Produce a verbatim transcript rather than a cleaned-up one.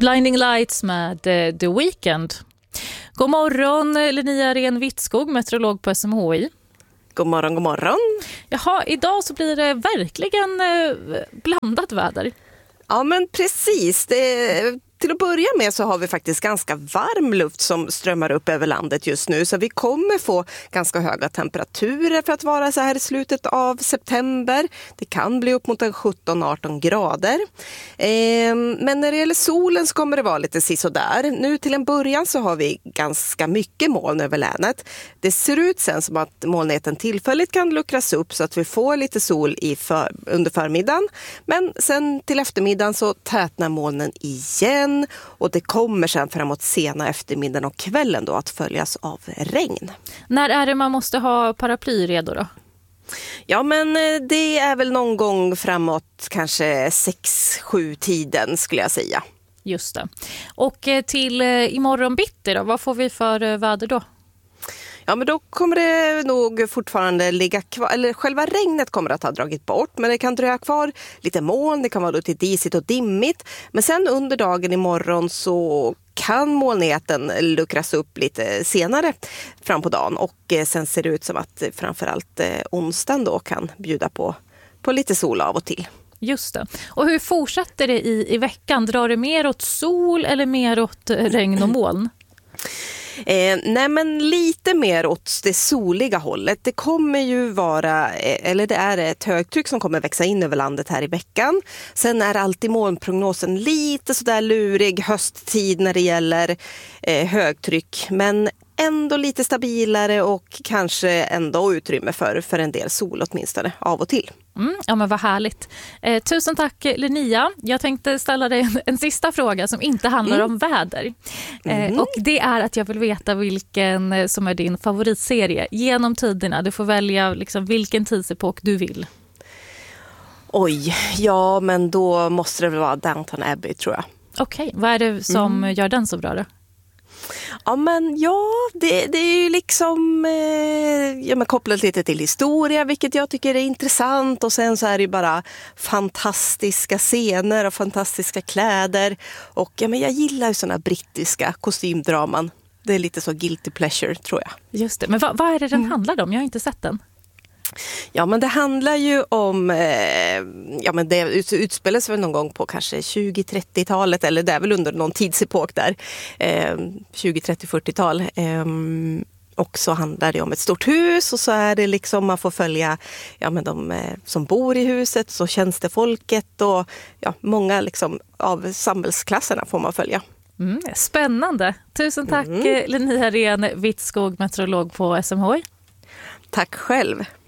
Blinding Lights med uh, The Weeknd. God morgon, Linnea Ren-Wittskog, meteorolog på S M H I. God morgon, god morgon. Jaha, idag så blir det verkligen uh, blandat väder. Ja, men precis. Det, till att börja med så har vi faktiskt ganska varm luft som strömmar upp över landet just nu. Så vi kommer få ganska höga temperaturer för att vara så här i slutet av september. Det kan bli upp mot sjutton arton grader. Eh, men när det gäller solen så kommer det vara lite sisådär. Nu till en början så har vi ganska mycket moln över länet. Det ser ut sen som att molnigheten tillfälligt kan luckras upp så att vi får lite sol i för, under förmiddagen. Men sen till eftermiddagen så tätnar molnen igen. Och det kommer sen framåt sena eftermiddagen och kvällen då att följas av regn. När är det man måste ha paraply redo då? Ja, men det är väl någon gång framåt kanske sex sju tiden skulle jag säga. Just det. Och till imorgon bitti då, vad får vi för väder då? Ja, men då kommer det nog fortfarande ligga kvar, eller själva regnet kommer att ha dragit bort, men det kan dröja kvar lite moln, det kan vara lite disigt och dimmigt. Men sen under dagen imorgon så kan molnigheten luckras upp lite senare fram på dagen och sen ser det ut som att framförallt onsdagen då kan bjuda på, på lite sol av och till. Just det. Och hur fortsätter det i, i veckan? Drar det mer åt sol eller mer åt regn och moln? Eh, nej men lite mer åt det soliga hållet. Det kommer ju vara, eller det är ett högtryck som kommer växa in över landet här i veckan. Sen är alltid molnprognosen lite sådär lurig hösttid när det gäller eh, högtryck. Men ändå lite stabilare och kanske ändå utrymme för, för en del sol åtminstone av och till. Mm, ja men vad härligt. Eh, tusen tack Linnea. Jag tänkte ställa dig en, en sista fråga som inte handlar mm. om väder. Eh, mm. Och det är att jag vill veta vilken som är din favoritserie genom tiderna. Du får välja liksom vilken tidsepok du vill. Oj, ja men då måste det väl vara Downton Abbey tror jag. Okej, okay. Vad är det som mm. gör den så bra då? Ja, men ja, det, det är ju liksom eh, ja, men kopplat lite till historia, vilket jag tycker är intressant. Och sen så är det ju bara fantastiska scener och fantastiska kläder. Och ja, men jag gillar ju såna brittiska kostymdraman. Det är lite så guilty pleasure, tror jag. Just det, men vad, vad är det den mm. handlar om? Jag har inte sett den. Ja, men det handlar ju om, eh, ja men det utspelas väl någon gång på kanske tjugo-trettiotalet eller det är väl under någon tidsepok där, eh, tjugo, trettio, fyrtiotal. Eh, och så handlar det om ett stort hus och så är det liksom man får följa ja, men de eh, som bor i huset, så tjänstefolket och ja, många liksom av samhällsklasserna får man följa. Mm, spännande. Tusen tack mm. Linnea Ren-Wittskog, meteorolog på S M H I. Tack själv.